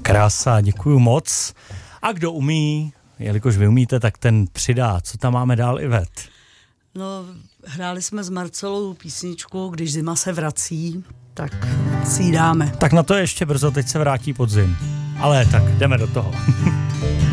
Krása, děkuju moc. A kdo umí, jelikož vy umíte, tak ten přidá. Co tam máme dál, Ivet? No, hráli jsme s Marcelou písničku Když zima se vrací, tak si ji dáme. Tak na to je ještě brzo, teď se vrátí podzim. Ale tak, jdeme do toho.